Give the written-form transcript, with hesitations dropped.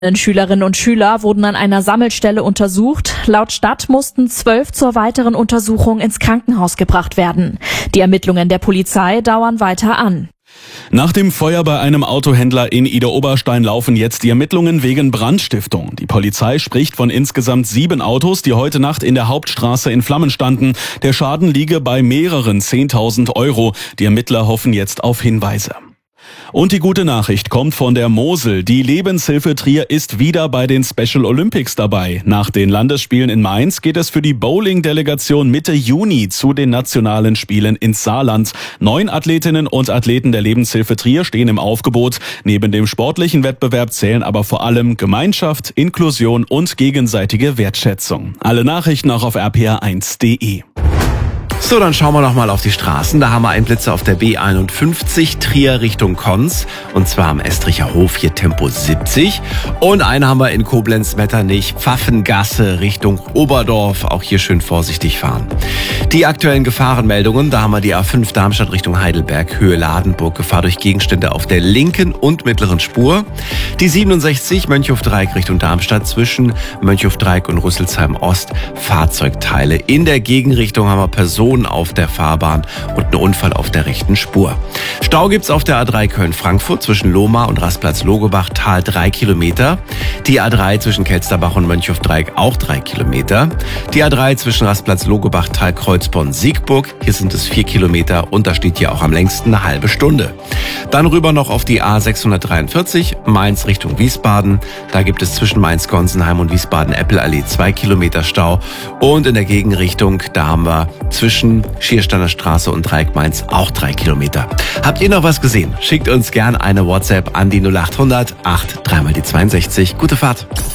Schülerinnen und Schüler wurden an einer Sammelstelle untersucht. Laut Stadt mussten 12 zur weiteren Untersuchung ins Krankenhaus gebracht werden. Die Ermittlungen der Polizei dauern weiter an. Nach dem Feuer bei einem Autohändler in Idar-Oberstein laufen jetzt die Ermittlungen wegen Brandstiftung. Die Polizei spricht von insgesamt 7 Autos, die heute Nacht in der Hauptstraße in Flammen standen. Der Schaden liege bei mehreren 10.000 Euro. Die Ermittler hoffen jetzt auf Hinweise. Und die gute Nachricht kommt von der Mosel. Die Lebenshilfe Trier ist wieder bei den Special Olympics dabei. Nach den Landesspielen in Mainz geht es für die Bowling-Delegation Mitte Juni zu den nationalen Spielen ins Saarland. 9 Athletinnen und Athleten der Lebenshilfe Trier stehen im Aufgebot. Neben dem sportlichen Wettbewerb zählen aber vor allem Gemeinschaft, Inklusion und gegenseitige Wertschätzung. Alle Nachrichten auch auf rpr1.de. So, dann schauen wir noch mal auf die Straßen. Da haben wir einen Blitzer auf der B51 Trier Richtung Konz. Und zwar am Estricher Hof hier Tempo 70. Und einen haben wir in Koblenz-Metternich, Pfaffengasse Richtung Oberdorf. Auch hier schön vorsichtig fahren. Die aktuellen Gefahrenmeldungen, da haben wir die A5 Darmstadt Richtung Heidelberg, Höhe Ladenburg, Gefahr durch Gegenstände auf der linken und mittleren Spur. Die 67 Mönchhof-Dreieck Richtung Darmstadt zwischen Mönchhof-Dreieck und Rüsselsheim Ost, Fahrzeugteile. In der Gegenrichtung haben wir Personen auf der Fahrbahn und einen Unfall auf der rechten Spur. Stau gibt's auf der A3 Köln-Frankfurt zwischen Lohmar und Rastplatz Logebach, Tal 3 Kilometer. Die A3 zwischen Kelsterbach und Mönchhof-Dreieck auch 3 Kilometer. Die A3 zwischen Rastplatz Logebach, Tal Kreuzborn-Siegburg. Hier sind es 4 Kilometer und da steht hier auch am längsten eine halbe Stunde. Dann rüber noch auf die A643 Mainz Richtung Wiesbaden. Da gibt es zwischen Mainz-Gonsenheim und Wiesbaden-Eppelallee 2 Kilometer Stau. Und in der Gegenrichtung, da haben wir zwischen Schiersteiner Straße und Dreieck Mainz auch 3 Kilometer. Habt ihr noch was gesehen? Schickt uns gern eine WhatsApp an die 0800 8 3 mal die 62. Gute Fahrt.